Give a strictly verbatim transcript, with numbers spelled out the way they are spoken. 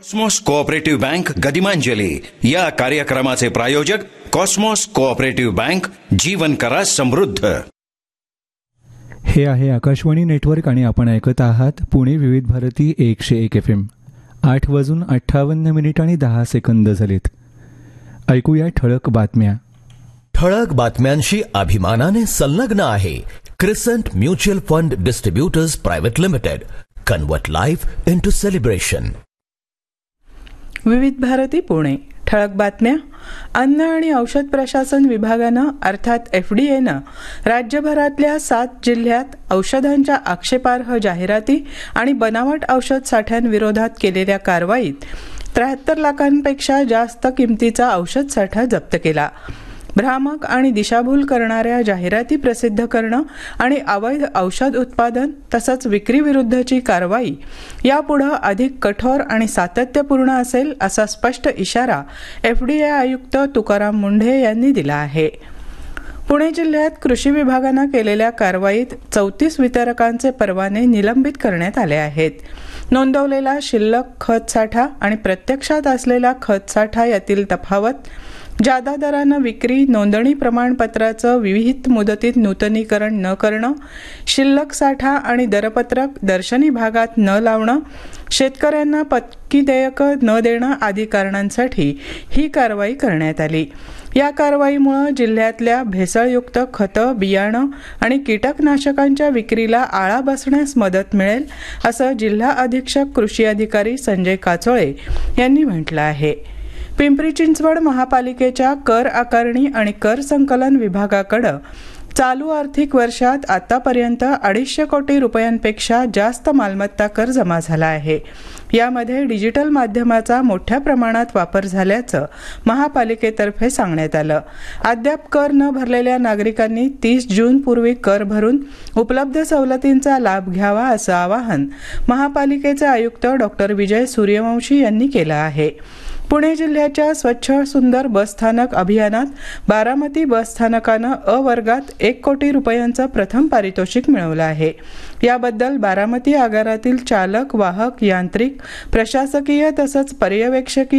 Cosmos cooperative bank गदिमांजली या कार्यक्रमाचे प्रायोजक कॉस्मॉस कोऑपरेटिव्ह बँक, जीवन करा समृद्ध. हे आहे आकाशवाणी नेटवर्क आणि आपण ऐकत आहात पुणे विविध भारती एकशे एक एफ एम. आठ वाजून अठ्ठावन्न मिनिट आणि दहा सेकंद झालेत. ऐकूया ठळक बातम्या. ठळक बातम्यांशी अभिमानाने संलग्न आहे क्रिसंट mutual fund distributors private limited. Convert life into celebration. विविध भारती पुणे. ठळक बातम्या. अन्न आणि औषध प्रशासन विभागानं अर्थात एफ डी एनं राज्यभरातल्या सात जिल्ह्यात औषधांच्या आक्षेपार्ह जाहिराती आणि बनावट औषध साठ्यांविरोधात केलेल्या कारवाईत त्र्याहत्तर लाखांपेक्षा जास्त किमतीचा औषध साठा जप्त केला. भ्रामक आणि दिशाभूल करणाऱ्या जाहिराती प्रसिद्ध करणं आणि अवैध औषध उत्पादन तसंच विक्रीविरुद्धची कारवाई यापुढे अधिक कठोर आणि सातत्यपूर्ण असेल असा स्पष्ट इशारा एफ डी ए आयुक्त तुकाराम मुंढे यांनी दिला आहे. पुणे जिल्ह्यात कृषी विभागानं केलेल्या कारवाईत चौतीस वितरकांचे परवाने निलंबित करण्यात आले आहेत. नोंदवलेला शिल्लक खत साठा आणि प्रत्यक्षात असलेला खत साठा यातील तफावत, जादा दरानं विक्री, नोंदणी प्रमाणपत्राचं विहित मुदतीत नूतनीकरण न करणं, शिल्लक साठा आणि दरपत्रक दर्शनी भागात न लावणं, शेतकऱ्यांना पक्की देयकं न देणं आदी कारणांसाठी ही कारवाई करण्यात आली. या कारवाईमुळे जिल्ह्यातल्या भेसळयुक्त खतं, बियाणं आणि कीटकनाशकांच्या विक्रीला आळा बसण्यास मदत मिळेल असं जिल्हा अधीक्षक कृषी अधिकारी संजय काचोळे यांनी म्हटलं आहे. पिंपरी चिंचवड महापालिकेच्या कर आकारणी आणि कर संकलन विभागाकडे चालू आर्थिक वर्षात आतापर्यंत अडीचशे कोटी रुपयांपेक्षा जास्त मालमत्ता कर जमा झाला आहे. यामध्ये डिजिटल माध्यमाचा मोठ्या प्रमाणात वापर झाल्याचं महापालिकेतर्फे सांगण्यात आलं. अद्याप कर न भरलेल्या नागरिकांनी तीस जून पूर्वी कर भरून उपलब्ध सवलतींचा लाभ घ्यावा असं आवाहन महापालिकेचे आयुक्त डॉक्टर विजय सूर्यवंशी यांनी केलं आहे. पुणे जिल्ह्याच्या स्वच्छ सुंदर बसस्थानक अभियानात बारामती बसस्थानकानं अ वर्गात एक कोटी रुपयांचं प्रथम पारितोषिक मिळवलं आहे. याबद्दल बारामती आगारातील चालक, वाहक, यांत्रिक, प्रशासकीय तसंच पर्यवेक्षकीय